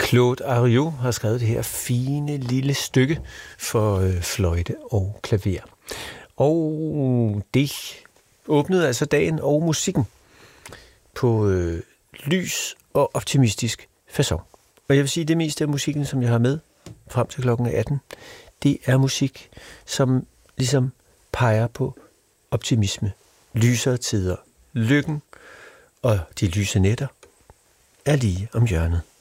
Claude Ariou har skrevet det her fine lille stykke for fløjte og klaver. Og det åbnede altså dagen og musikken på lys og optimistisk facon. Og jeg vil sige, at det meste af musikken, som jeg har med frem til klokken 18, det er musik, som ligesom peger på optimisme, lysere tider, lykken og de lyse nætter er lige om hjørnet.